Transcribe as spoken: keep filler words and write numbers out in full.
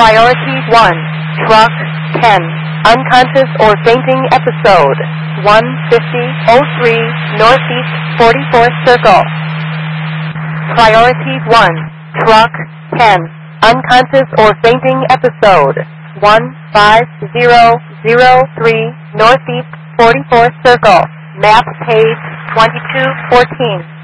Priority one, Truck ten, unconscious or fainting episode, one fifty oh three Northeast forty-fourth Circle. Priority one, Truck ten, unconscious or fainting episode, one five zero zero three Northeast forty-fourth Circle. Map page twenty-two fourteen.